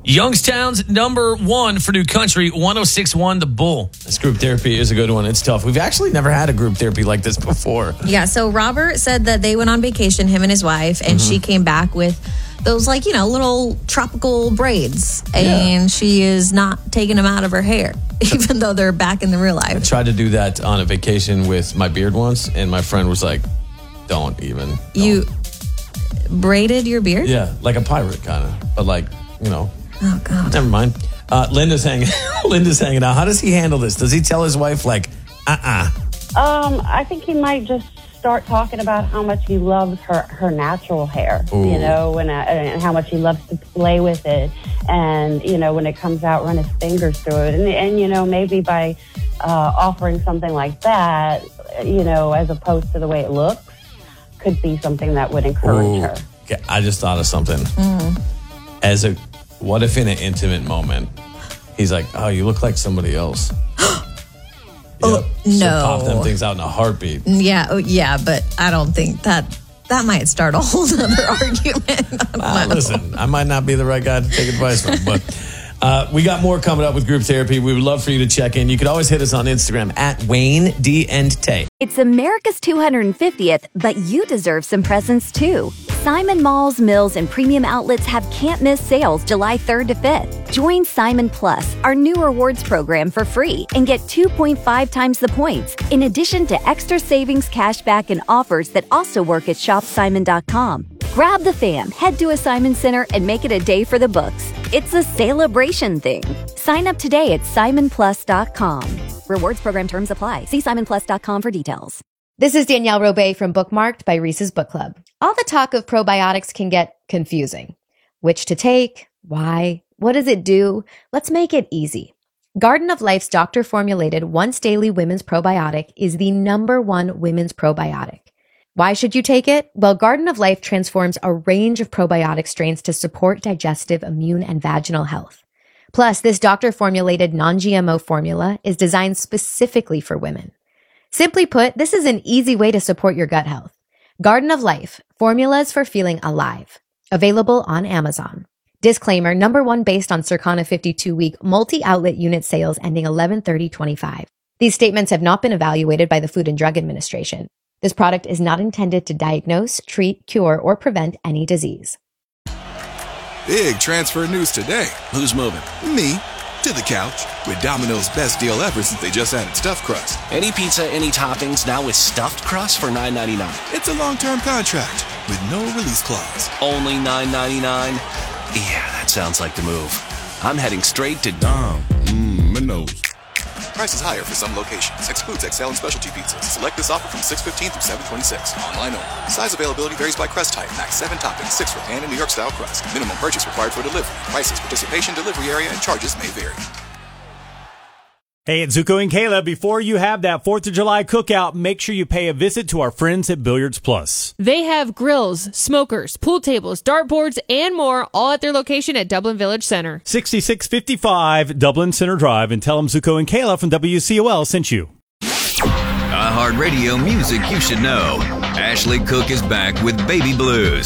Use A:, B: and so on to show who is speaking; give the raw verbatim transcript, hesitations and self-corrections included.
A: Youngstown's number one for New Country, one oh six point one The Bull. This group therapy is a good one. It's tough. We've actually never had a group therapy like this before.
B: Yeah, so Robert said that they went on vacation, him and his wife, and mm-hmm. she came back with those, like, you know, little tropical braids. And yeah. she is not taking them out of her hair, even though they're back in the real life.
A: I tried to do that on a vacation with my beard once, and my friend was like, don't even. Don't.
B: You braided your beard?
A: Yeah, like a pirate kind of, but like, you know.
B: Oh, God.
A: Never mind. Uh, Linda's hanging Linda's hanging out. How does he handle this? Does he tell his wife, like, uh-uh?
C: Um, I think he might just start talking about how much he loves her, her natural hair, Ooh. you know, and, uh, and how much he loves to play with it. And, you know, when it comes out, run his fingers through it. And, and you know, maybe by uh, offering something like that, you know, as opposed to the way it looks, could be something that would encourage
A: Ooh.
C: her.
A: Okay, I just thought of something. Mm. As a... What if in an intimate moment, he's like, oh, you look like somebody else?
B: Oh,
A: yep.
B: no.
A: So pop them things out in a heartbeat.
B: Yeah, oh, yeah, but I don't think that, that might start a whole other argument.
A: Uh, listen, I might not be the right guy to take advice from, but uh, we got more coming up with group therapy. We would love for you to check in. You could always hit us on Instagram at Wayne D and Tay.
D: It's America's two hundred fiftieth, but you deserve some presents too. Simon Malls, Mills, and Premium Outlets have can't-miss sales July third to fifth. Join Simon Plus, our new rewards program, for free and get two point five times the points, in addition to extra savings, cashback, and offers that also work at shop simon dot com. Grab the fam, head to a Simon Center, and make it a day for the books. It's a celebration thing. Sign up today at simon plus dot com. Rewards program terms apply. See simon plus dot com for details.
E: This is Danielle Robay from Bookmarked by Reese's Book Club. All the talk of probiotics can get confusing. Which to take? Why? What does it do? Let's make it easy. Garden of Life's doctor-formulated once daily women's probiotic is the number one women's probiotic. Why should you take it? Well, Garden of Life transforms a range of probiotic strains to support digestive, immune, and vaginal health. Plus, this doctor-formulated non-G M O formula is designed specifically for women. Simply put, this is an easy way to support your gut health. Garden of Life, formulas for feeling alive. Available on Amazon. Disclaimer, number one based on Circana fifty-two week multi-outlet unit sales ending eleven thirty twenty-five. These statements have not been evaluated by the Food and Drug Administration. This product is not intended to diagnose, treat, cure, or prevent any disease.
F: Big transfer news today.
G: Who's moving?
F: Me. To the couch. With Domino's best deal ever since they just added stuffed crust.
G: Any pizza, any toppings, now with stuffed crust for nine ninety-nine.
F: It's a long-term contract with no release clause.
G: Only nine ninety-nine? Yeah, that sounds like the move. I'm heading straight to Dom.
F: Mmm, Minos. Prices higher for some locations. Excludes X L and specialty pizzas. Select this offer from six fifteen through seven twenty-six. Online only. Size availability varies by crust type. Max seven toppings, six for pan and New York style crust. Minimum purchase required for delivery. Prices, participation, delivery area, and charges may vary.
H: Hey, it's Zuko and Kayla. Before you have that fourth of July cookout, make sure you pay a visit to our friends at Billiards Plus.
I: They have grills, smokers, pool tables, dartboards, and more, all at their location at Dublin Village Center.
H: sixty-six fifty-five Dublin Center Drive, and tell them Zuko and Kayla from W C O L sent you.
J: iHeartRadio music you should know. Ashley Cook is back with Baby Blues.